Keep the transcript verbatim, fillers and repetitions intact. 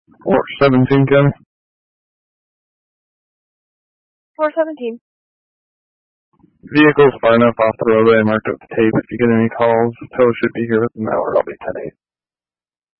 four seventeen, County. four seventeen. Vehicle's far enough off the roadway and marked up the tape. If you get any calls, tow should be here within an hour. I'll be ten eight.